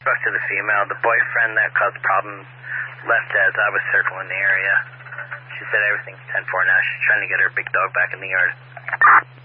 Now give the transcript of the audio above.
Spoke to the female. The boyfriend that caused problems left as I was circling the area. She said everything's 10-4 now. She's trying to get her big dog back in the yard.